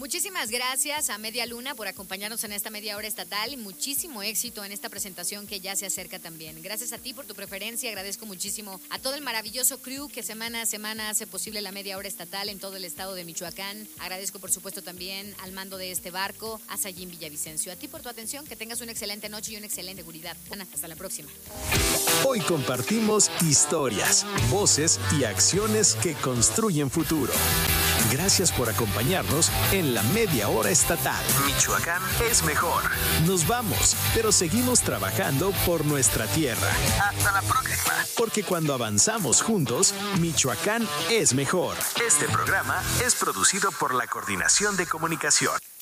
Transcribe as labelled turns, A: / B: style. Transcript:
A: Muchísimas gracias a Media Luna por acompañarnos en esta media hora estatal y muchísimo éxito en esta presentación que ya se acerca también. Gracias a ti por tu preferencia, agradezco muchísimo a todo el maravilloso crew que semana a semana hace posible la media hora estatal en todo el estado de Michoacán. Agradezco por supuesto también al mando de este barco, a Sayín Villavicencio. A ti por tu atención, que tengas una excelente noche y una excelente seguridad. Ana, hasta la próxima.
B: Hoy compartimos historias, voces y acciones que construyen futuro. Gracias por acompañarnos en la media hora estatal. Michoacán es mejor. Nos vamos, pero seguimos trabajando por nuestra tierra. Hasta la próxima. Porque cuando avanzamos juntos, Michoacán es mejor. Este programa es producido por la Coordinación de Comunicación.